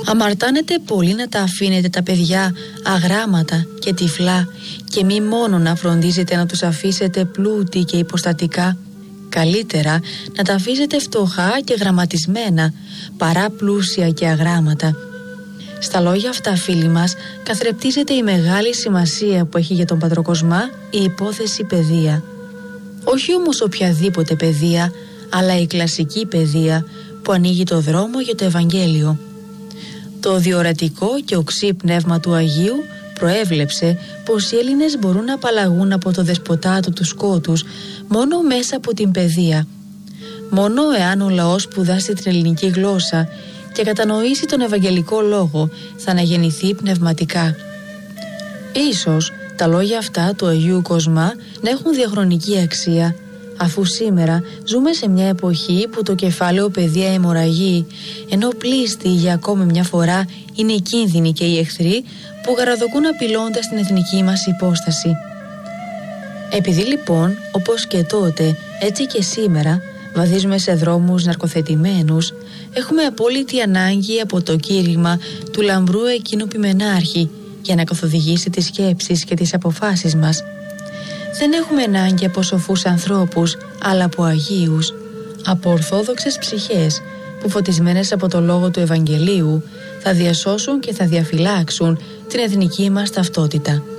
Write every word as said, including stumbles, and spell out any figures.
Αμαρτάνετε πολύ να τα αφήνετε τα παιδιά αγράμματα και τυφλά και μη μόνο να φροντίζετε να τους αφήσετε πλούτη και υποστατικά. Καλύτερα να τα αφήσετε φτωχά και γραμματισμένα παρά πλούσια και αγράμματα. Στα λόγια αυτά, φίλοι μας, καθρεπτίζεται η μεγάλη σημασία που έχει για τον Πατροκοσμά η υπόθεση παιδεία. Όχι όμως οποιαδήποτε παιδεία, αλλά η κλασική παιδεία που ανοίγει το δρόμο για το Ευαγγέλιο. Το διορατικό και οξύ πνεύμα του Αγίου προέβλεψε πως οι Έλληνες μπορούν να απαλλαγούν από το δεσποτάτο του σκότους μόνο μέσα από την παιδεία. Μόνο εάν ο λαός σπουδάσει την ελληνική γλώσσα και κατανοήσει τον Ευαγγελικό λόγο θα αναγεννηθεί πνευματικά. Ίσως τα λόγια αυτά του Αγίου Κοσμά να έχουν διαχρονική αξία, αφού σήμερα ζούμε σε μια εποχή που το κεφάλαιο παιδεία αιμορραγεί, ενώ πλήστη για ακόμη μια φορά είναι οι κίνδυνοι και οι εχθροί που γαραδοκούν απειλώντας την εθνική μας υπόσταση. Επειδή λοιπόν, όπως και τότε, έτσι και σήμερα, βαδίζουμε σε δρόμους ναρκοθετημένους, έχουμε απόλυτη ανάγκη από το κήρυγμα του λαμπρού εκείνου ποιμενάρχη για να καθοδηγήσει τις σκέψεις και τις αποφάσεις μας. Δεν έχουμε ανάγκη από σοφούς ανθρώπους, αλλά από Αγίους, από ορθόδοξες ψυχές που φωτισμένες από το λόγο του Ευαγγελίου θα διασώσουν και θα διαφυλάξουν την εθνική μας ταυτότητα.